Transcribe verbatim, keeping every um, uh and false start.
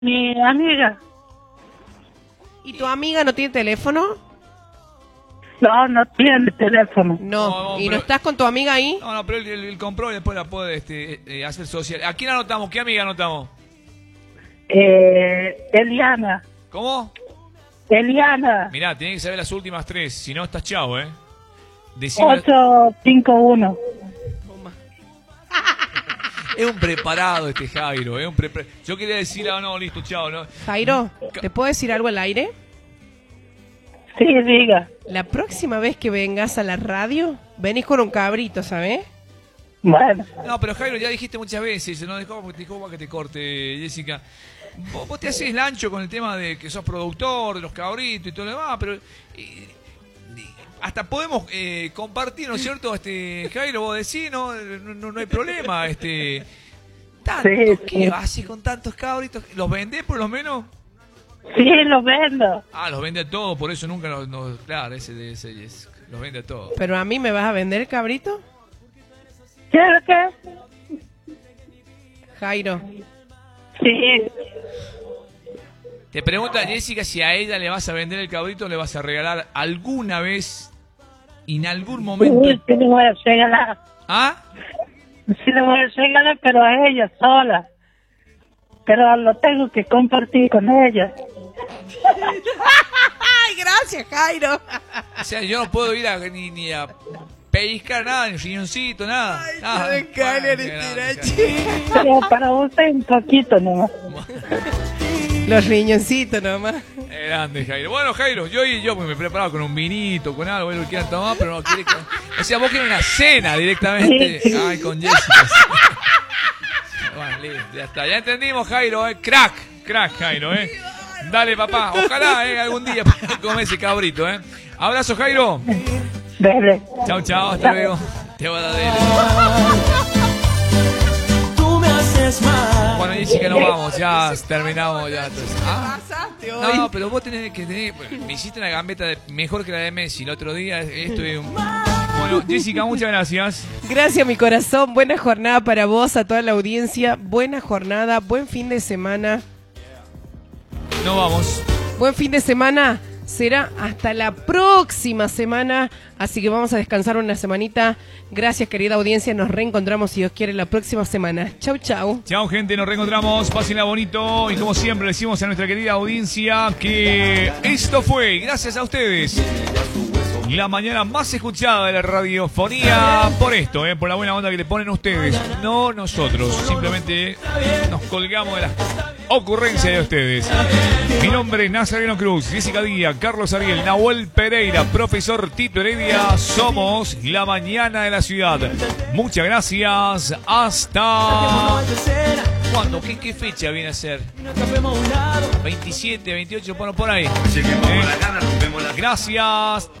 Mi amiga. ¿Y tu amiga no tiene teléfono? No, no tiene teléfono. No. No, no, ¿Y pero- no estás con tu amiga ahí? No, no, pero él, él- él compró y después la puede este, eh, hacer social. ¿A quién anotamos? ¿Qué amiga anotamos? Eh, Eliana. ¿Cómo? Eliana. Mirá, tenés que saber las últimas tres, si no estás chao, ¿eh? Decime- ocho cinco uno. Es un preparado este Jairo, es un prepar... Yo quería decir, ah, no, listo, chao, ¿no? Jairo, ¿te puedo decir algo al aire? Sí, diga. La próxima vez que vengas a la radio, venís con un cabrito, ¿sabes? Bueno. No, pero Jairo, ya dijiste muchas veces, no dejó que te corte, Jessica. Vos, vos te haces lancho con el tema de que sos productor, de los cabritos y todo lo demás, pero... eh, hasta podemos eh, compartir, ¿no es cierto? Este, Jairo, vos decís, no, no, no hay problema. Este, tanto, Sí, ¿qué sí. haces con tantos cabritos? ¿Los vendés por lo menos? Sí, lo vendo. Ah, los vende a todos, por eso nunca nos... nos claro, ese, ese, ese los vende a todos. ¿Pero a mí me vas a vender el cabrito? ¿Quieres qué? Jairo. Sí. Te pregunta Jessica si a ella le vas a vender el cabrito o le vas a regalar alguna vez, en algún momento. Sí, sí le voy a regalar. ¿Ah? Sí le voy a regalar, pero a ella sola. Pero lo tengo que compartir con ella. ¡Ay, gracias, Jairo! O sea, yo no puedo ir a, ni, ni a pellizcar nada, ni riñoncito, nada. Ay, nada. qué descaro, Bueno, eres qué grande, tirachi. Pero para usted un poquito nomás. Los riñoncitos nomás. Qué grande, Jairo. Bueno, Jairo, yo y yo me he preparado con un vinito, con algo, lo que quieran tomar, pero no quiere que... O sea, vos querés una cena directamente. Sí, sí. Ay, con Jessica. Bueno, listo, ya está. Ya entendimos, Jairo, eh. Crack, crack, Jairo, eh. Dale, papá. Ojalá, eh, algún día come ese cabrito, eh. Abrazo, Jairo. Dele. Chao, chao, hasta luego. Te voy a dar dele. Tú me haces mal. Bueno, Jessica, nos vamos, ya terminamos ya. Entonces. Ah, Pasaste hoy. no, pero vos tenés que tener. Me hiciste una gambeta de- mejor que la de Messi el otro día. Esto es un... Bueno, Jessica, muchas gracias. Gracias, mi corazón. Buena jornada para vos, a toda la audiencia. Buena jornada, buen fin de semana. Nos vamos. Buen fin de semana. Será hasta la próxima semana. Así que vamos a descansar una semanita. Gracias, querida audiencia. Nos reencontramos, si Dios quiere, la próxima semana. Chau, chau. Chao, gente, nos reencontramos. Pásenla bonito. Y como siempre, le decimos a nuestra querida audiencia que esto fue, gracias a ustedes, la mañana más escuchada de la radiofonía. Por esto, eh, por la buena onda que le ponen ustedes, no nosotros. Simplemente nos colgamos de las ocurrencias de ustedes. Mi nombre es Nazareno Cruz, Jessica Díaz, Carlos Ariel, Nahuel Pereira, profesor Tito Heredia. Somos la mañana de la ciudad. Muchas gracias. Hasta... ¿Cuándo? ¿Qué, qué fecha viene a ser? veintisiete, veintiocho, bueno, por ahí. Eh, Gracias.